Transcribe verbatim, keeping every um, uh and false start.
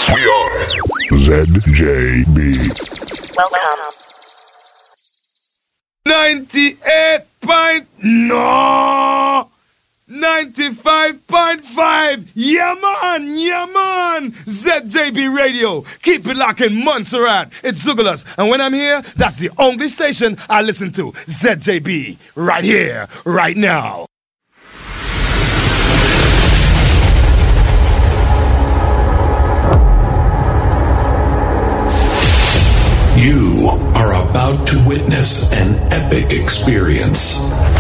We are Z J B. Welcome. ninety-eight point no ninety-five point five. Yeah man, yeah man. Z J B Radio. Keep it locked in Montserrat. It's Zugalas. And when I'm here, that's the only station I listen to. Z J B. Right here, right now. You are about to witness an epic experience.